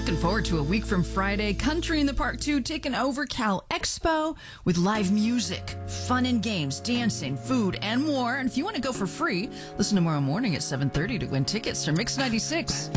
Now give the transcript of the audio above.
Looking forward to a week from Friday. Country in the Park 2 taking over Cal Expo with live music, fun and games, dancing, food, and more. And if you want to go for free, listen tomorrow morning at 7:30 to win tickets for Mix 96.